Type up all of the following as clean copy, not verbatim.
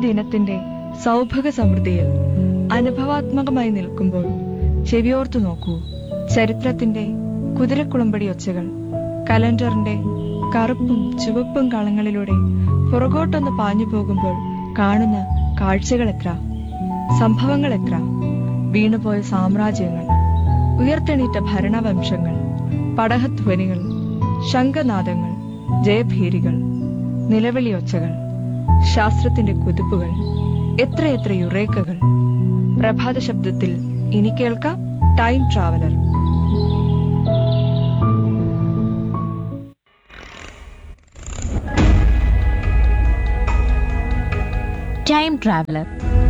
ദിനത്തിന്റെ സൗഭഗ സമൃദ്ധിയിൽ അനുഭവാത്മകമായി നിൽക്കുമ്പോൾ ചെവിയോർത്തു നോക്കൂ. ചരിത്രത്തിന്റെ കുതിരക്കുളമ്പടി ഒച്ചകൾ, കലണ്ടറിന്റെ കറുപ്പും ചുവപ്പും കളങ്ങളിലൂടെ പുറകോട്ടൊന്ന് പാഞ്ഞു പോകുമ്പോൾ കാണുന്ന കാഴ്ചകൾ എത്ര, സംഭവങ്ങൾ എത്ര, വീണുപോയ സാമ്രാജ്യങ്ങൾ, ഉയർത്തെണീറ്റ ഭരണവംശങ്ങൾ, പടഹധ്വനികൾ, ശംഖനാദങ്ങൾ, ജയഭീരികൾ, നിലവിളിയൊച്ചകൾ, ശാസ്ത്രത്തിന്റെ കുതിപ്പുകൾ, എത്രയെത്ര യുറേക്കകൾ. പ്രഭാത ശബ്ദത്തിൽ ഇനി കേൾക്കാം ടൈം ട്രാവലർ. Time traveller.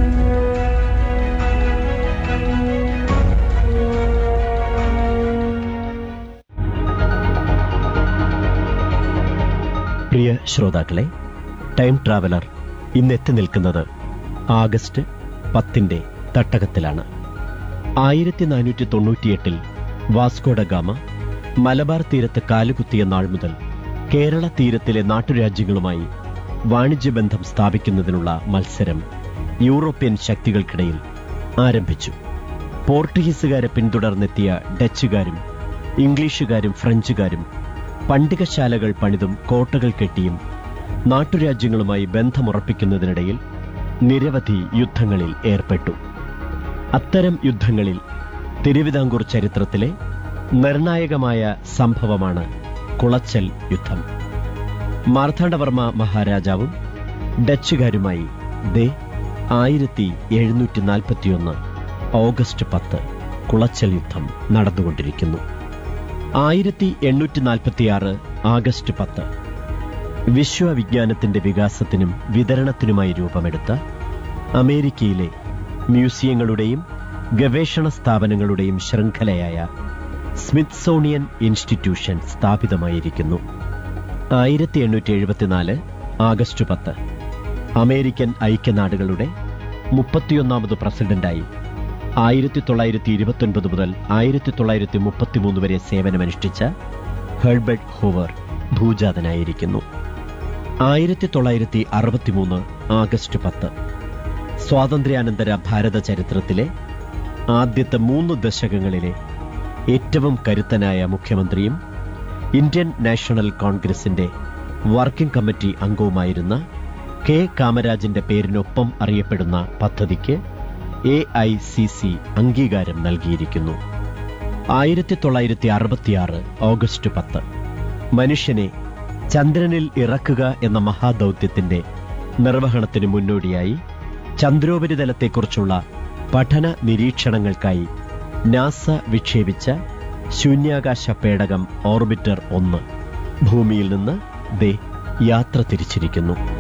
പ്രിയ ശ്രോതാക്കളെ, ടൈം ട്രാവലർ ഇന്നെത്തി നിൽക്കുന്നത് ആഗസ്റ്റ് 10 തട്ടകത്തിലാണ്. 1498 വാസ്കോഡ ഗാമ മലബാർ തീരത്ത് കാലുകുത്തിയ നാൾ മുതൽ കേരള തീരത്തിലെ നാട്ടുരാജ്യങ്ങളുമായി വാണിജ്യബന്ധം സ്ഥാപിക്കുന്നതിനുള്ള മത്സരം യൂറോപ്യൻ ശക്തികൾക്കിടയിൽ ആരംഭിച്ചു. പോർട്ടുഗീസുകാരെ പിന്തുടർന്നെത്തിയ ഡച്ചുകാരും ഇംഗ്ലീഷുകാരും ഫ്രഞ്ചുകാരും പണ്ടികശാലകൾ പണിതും കോട്ടകൾ കെട്ടിയും നാട്ടുരാജ്യങ്ങളുമായി ബന്ധമുറപ്പിക്കുന്നതിനിടയിൽ നിരവധി യുദ്ധങ്ങളിൽ ഏർപ്പെട്ടു. അത്തരം യുദ്ധങ്ങളിൽ തിരുവിതാംകൂർ ചരിത്രത്തിലെ നിർണായകമായ സംഭവമാണ് കുളച്ചൽ യുദ്ധം. മാർത്താണ്ഡവർമ്മ മഹാരാജാവും ഡച്ചുകാരുമായി 1741 ഓഗസ്റ്റ് 10 കുളച്ചൽ യുദ്ധം നടന്നുകൊണ്ടിരിക്കുന്നു. 1846 ആഗസ്റ്റ് 10 വിശ്വവിജ്ഞാനത്തിന്റെ വികാസത്തിനും വിതരണത്തിനുമായി രൂപമെടുത്ത അമേരിക്കയിലെ മ്യൂസിയങ്ങളുടെയും ഗവേഷണ സ്ഥാപനങ്ങളുടെയും ശൃംഖലയായ സ്മിത്സോണിയൻ ഇൻസ്റ്റിറ്റ്യൂഷൻ സ്ഥാപിതമായിരിക്കുന്നു. 1874 ആഗസ്റ്റ് 10 അമേരിക്കൻ ഐക്യനാടുകളുടെ 31ാമത് പ്രസിഡന്റായി 1929 മുതൽ 1933 വരെ സേവനമനുഷ്ഠിച്ച ഹെർബർട്ട് ഹൂവർ ഭൂജാതനായിരിക്കുന്നു. 1963 ആഗസ്റ്റ് 10 സ്വാതന്ത്ര്യാനന്തര ഭാരത ചരിത്രത്തിലെ ആദ്യത്തെ 3 ദശകങ്ങളിലെ ഏറ്റവും കരുത്തനായ മുഖ്യമന്ത്രിയും ഇന്ത്യൻ നാഷണൽ കോൺഗ്രസിന്റെ വർക്കിംഗ് കമ്മിറ്റി അംഗവുമായിരുന്ന കെ കാമരാജിന്റെ പേരിനൊപ്പം അറിയപ്പെടുന്ന പദ്ധതിക്ക് AICC അംഗീകാരം നൽകിയിരിക്കുന്നു. 1966 ഓഗസ്റ്റ് 10 മനുഷ്യനെ ചന്ദ്രനിൽ ഇറക്കുക എന്ന മഹാദൗത്യത്തിന്റെ നിർവഹണത്തിന് മുന്നോടിയായി ചന്ദ്രോപരിതലത്തെക്കുറിച്ചുള്ള പഠന നിരീക്ഷണങ്ങൾക്കായി നാസ വിക്ഷേപിച്ച ശൂന്യാകാശ പേടകം ഓർബിറ്റർ 1 ഭൂമിയിൽ നിന്ന് യാത്ര തിരിച്ചിരിക്കുന്നു.